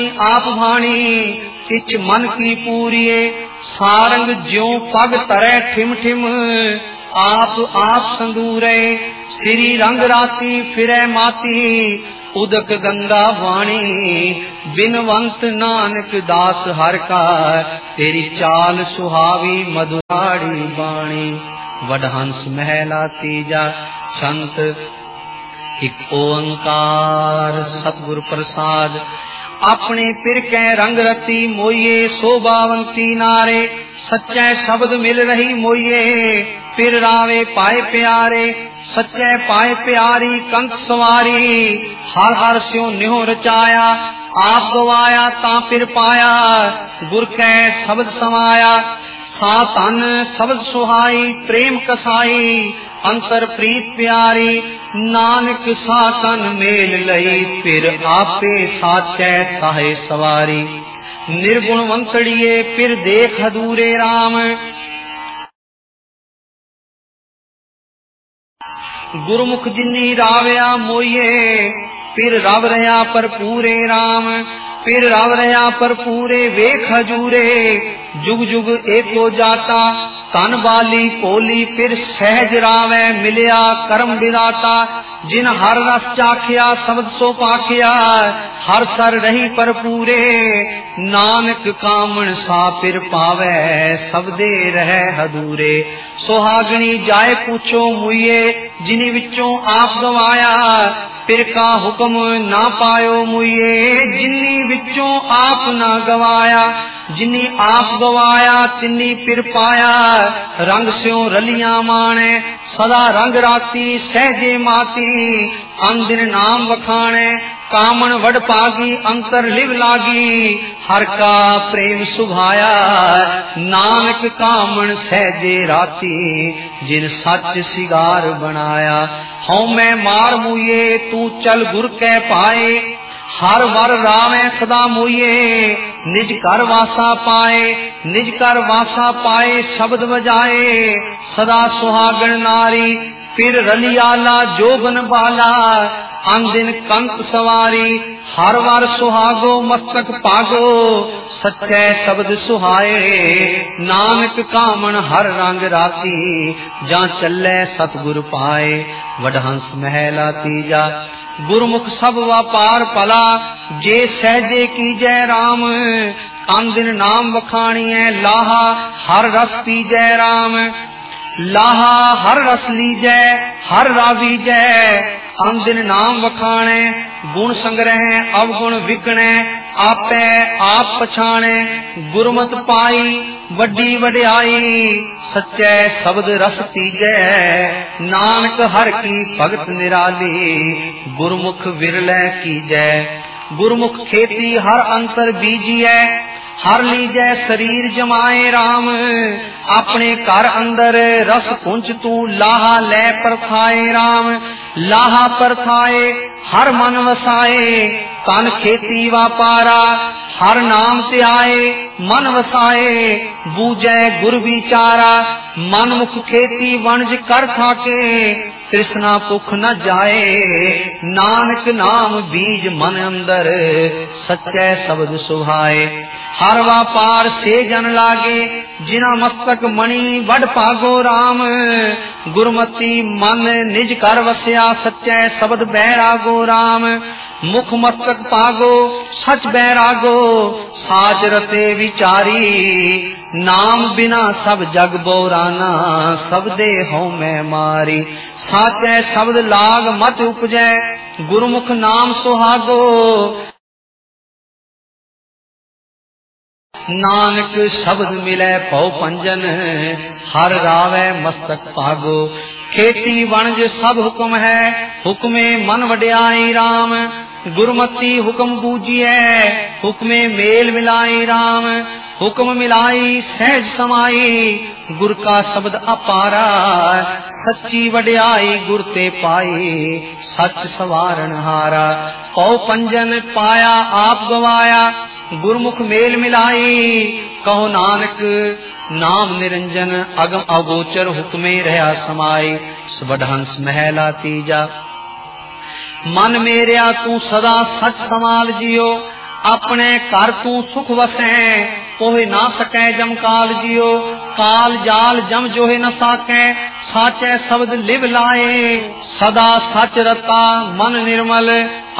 आप भाणी इच मन की पूरिए, सारंग ज्यों पग तरै ठिम ठिम, आप संदूरे। श्री रंग राती फिरै माती, उदक गंगा वाणी। बिनवंत नानक दास हर का, तेरी चाल सुहावी मधुराड़ी बाणी। वडहंस महला तीजा छंत एक ओंकार सतगुर प्रसाद। अपने पिर कै रंग रती मोइये, शोभावंती नारे। सच्चे शब्द मिल रही मोइये, पिर रावे पाए प्यारे। सच्चे पाए प्यारी कंक सवारी, हर हर स्यों न्यों रचाया। आप गवाया ता पिर पाया, गुर कै शब्द समाया। सा तन शब्द सुहाई, प्रेम कसाई। अंतर प्रीत प्यारी, नानक सा तन मेल लई। फिर आपे साचै साहे सवारी। निर्गुण वंतड़िए फिर देख हदूरे राम। गुरमुख जिन्नी रावया मोइये, फिर रव रहा पर पूरे राम। फिर रव रहा पर पूरे वेख हजूरे। जुग जुग एको जाता, तन बाली कोली। फिर सहज रावै मिलिया करम विदाता। जिन हर रस चाखिया शब्द सो पाखिया, हर सर रही पर पूरे। नानक कामण सा पिर पावै, सबदे रह हदूरे। सुहागणी जाए पूछो मुइये, जिनी विचों आप गवाया। पिर का हुक्म ना पायो मुइये, जिन्नी विचों आप ना गवाया। जिन्नी आप गवाया तिन्नी पिर पाया। रंग स्यों रलियां माणे, सदा रंग राती सहजे माती। अंदिन नाम वखाणे, कामन वड पागी। अंतर लिव लागी, हर का प्रेम सुभाया। नानक कामन सहजे राती, जिन सच सिगार बनाया। हूं मैं मार मुइये, तू चल गुर कै पाए। हर वर रावै सदा मोइये, निज कर वासा पाए। निज कर वासा पाए शब्द बजाए। सदा सुहागण नारी, फिर रलियाला जोबन बाला। अंदिन कंक सवारी, हर वार सुहागो मस्तक पागो। सच्चे शब्द सुहाए, नानक कामन हर रंग राती। जा चलै सतगुर पाए, वडहंस महला तीजा। गुरमुख सब व्यापार भला, जे सहजे कीजै राम। अंदिन नाम वखाणिए, लाहा हर रस पीजै राम। लाहा हर रस लीजै, हर रावीजै। अंदिन नाम वखाणे, गुण संग्रह अवगुण विकणे। आपे आप पछाणे, गुरमत पाई वड्डी वड्याई। सच्चे शब्द रस तीजै, नानक हर की भगत निराली। गुरमुख विरलै कीजै, गुरमुख खेती हर अंतर बीजिए। हर लीजै शरीर जमाए राम। अपने घर अंदर रस कुंज तू, लाहा लै परथाए राम। लाहा परथाए हर मन वसाए, तन खेती वापारा। हर नाम ते आए मन वसाए, बूझै गुर विचारा। मन मुख खेती वणज कर थाके, तृष्णा भुख न जाए। नानक नाम बीज मन अंदर, सच्चे शब्द सुहाए। हर व्यापार से जन लागे, जिना मस्तक मणि वड पागो राम। गुरमती मन निज कर वस्या, सच्चे शब्द बैरागो राम। मुख मस्तक पागो सच बैरागो, साच रते विचारी। नाम बिना सब जग बोराना, सबदे हो मैं मारी। साचे शब्द लाग मत उपजै, गुरमुख नाम सुहागो। नानक शब्द मिलै पौ पंजन, हर रावै मस्तक पागो। खेती वणज सब हुक्म है, हुक्मे मन वड्याई राम। गुरमती हुक्म बूझिए, हुक्मे मेल मिलाई राम। हुक्म मिलाई सहज समाई, गुर का शब्द अपारा। सच्ची वड्याई गुर ते पाई, सच सवारण हारा। पौ पंजन पाया आप गवाया, गुरमुख मेल मिलाई। कहो नानक नाम निरंजन, अगम अगोचर हुक्मे रहा समाई। वडहंस महला तीजा। मन मेरिया तू सदा सच संभाल जियो, ਆਪਣੇ ਘਰ ਤੂੰ ਸੁਖ ਵਸੈ ਕੋਹਿ ਨਾ ਸਕੈ ਜਮ ਕਾਲ ਜਿਉ ਕਾਲ ਜਾਲ ਜਮ ਜੋਹਿ ਨ ਸਾਕੈ ਸਾਚੈ ਸ਼ਬਦ ਲਿਵ ਲਾਏ ਸਦਾ ਸਚ ਰਤਾ ਮਨ ਨਿਰਮਲ